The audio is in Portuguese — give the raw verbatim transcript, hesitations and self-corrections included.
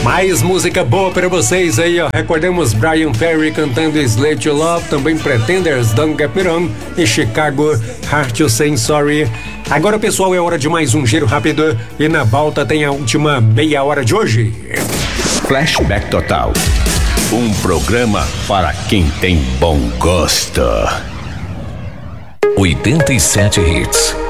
Mais música boa pra vocês aí, ó. Recordamos Brian Ferry cantando Slave to Love, também Pretenders, Don't Get Me Wrong e Chicago, Heart to Say Sorry. Agora, pessoal, é hora de mais um giro rápido e na volta tem a última meia hora de hoje. Flashback Total. Um programa para quem tem bom gosto. oitenta e sete Hits.